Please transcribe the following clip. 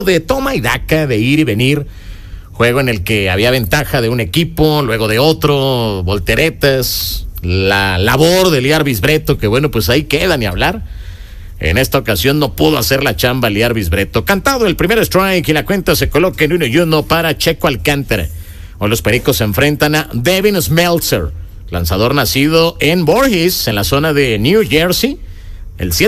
de toma y daca, de ir y venir. Juego en el que había ventaja de un equipo, luego de otro, volteretas, la labor de Liarbis Breto, que bueno, pues ahí queda ni hablar. En esta ocasión no pudo hacer la chamba Liarbis Breto. Cantado el primer strike y la cuenta se coloca en 1-1 para Checo Alcántara. Hoy los Pericos se enfrentan a Devin Smeltzer, lanzador nacido en Voorhees, en la zona de New Jersey. El 7